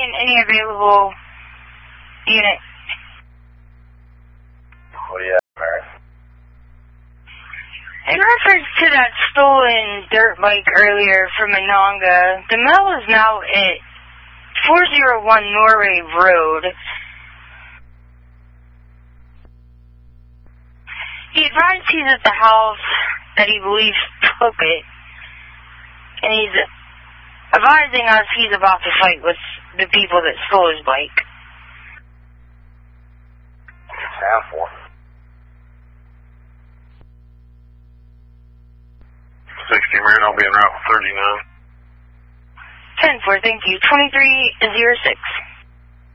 any available unit. What do you have, Mary? In reference to that stolen dirt bike earlier from Monongah, the mail is now at 401 Norway Road. He advised he's at the house that he believes took it, and he's advising us he's about to fight with the people that stole his bike. What's it stand for? 60, Marion, I'll be en route 39. 10-4, thank you. 2306.